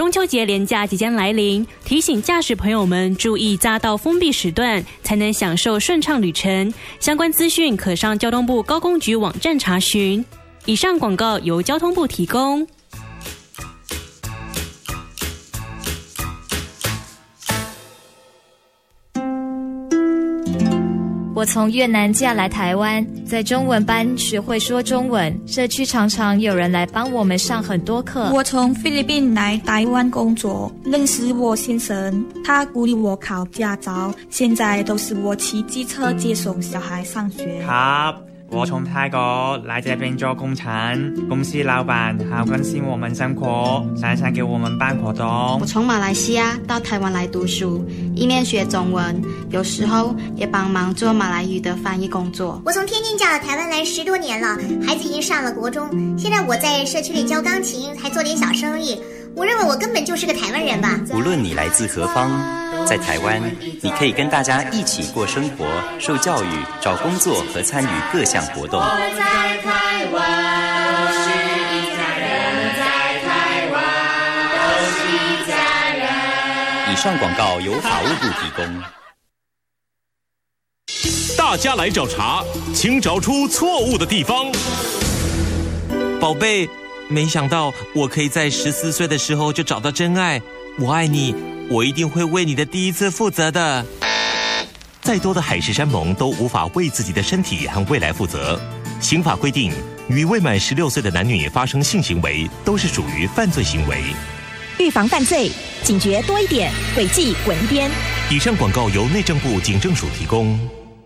中秋节连假即将来临，提醒驾驶朋友们注意匝道封闭时段，才能享受顺畅旅程。相关资讯可上交通部高工局网站查询。以上广告由交通部提供。 我从越南嫁来台湾，在中文班学会说中文，社区常常有人来帮我们上很多课。 我从菲律宾来台湾工作，认识我先生，他鼓励我考驾照，现在都是我骑机车接送小孩上学。 我从泰国来这边做工程，公司老板好关心我们生活，常常给我们办活动。 我从马来西亚到台湾来读书，一面学中文，有时候也帮忙做马来语的翻译工作。 我从天津嫁到台湾来10多年了，孩子已经上了国中，现在我在社区里教钢琴，还做点小生意。我认为我根本就是个台湾人吧。 无论你来自何方，在台湾，你可以跟大家一起过生活、受教育、找工作和参与各项活动。 我们在台湾都是一家人，在台湾都是一家人。 以上广告由法务部提供。 大家来找茬，请找出错误的地方。 宝贝，没想到我可以在14岁的时候就找到真爱，我爱你，我一定会为你的第一次负责的。 再多的海誓山盟都无法为自己的身体和未来负责。刑法规定，与未满16岁的男女发生性行为都是属于犯罪行为。 预防犯罪，警觉多一点，违纪滚一边。 以上广告由内政部警政署提供。